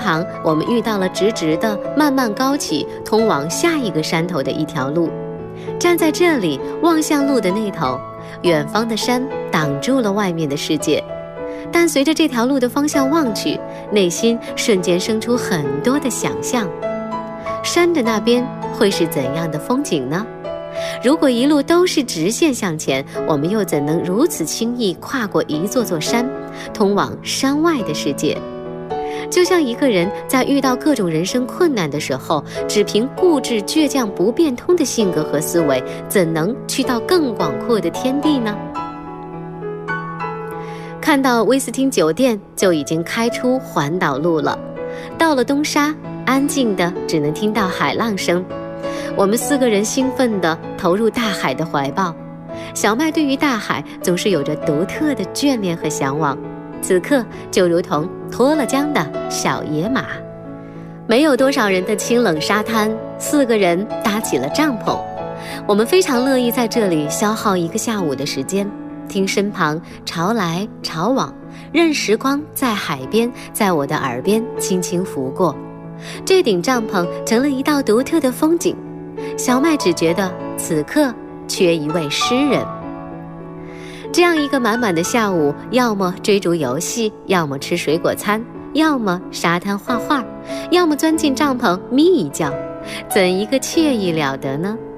旁，我们遇到了直直的慢慢高起通往下一个山头的一条路。站在这里望向路的那头，远方的山挡住了外面的世界，但随着这条路的方向望去，内心瞬间生出很多的想象。山的那边会是怎样的风景呢？如果一路都是直线向前，我们又怎能如此轻易跨过一座座山，通往山外的世界？就像一个人在遇到各种人生困难的时候，只凭固执倔强不变通的性格和思维，怎能去到更广阔的天地呢？看到威斯汀酒店就已经开出环岛路了，到了东沙，安静的只能听到海浪声。我们4个人兴奋地投入大海的怀抱。小麦对于大海总是有着独特的眷恋和向往，此刻就如同脱了缰的小野马。没有多少人的清冷沙滩，4个人搭起了帐篷。我们非常乐意在这里消耗1个下午的时间，听身旁潮来潮往，任时光在海边，在我的耳边轻轻拂过。这顶帐篷成了一道独特的风景。小麦只觉得此刻缺一位诗人。这样一个满满的下午，要么追逐游戏，要么吃水果餐，要么沙滩画画，要么钻进帐篷眯一觉，怎一个惬意了得呢？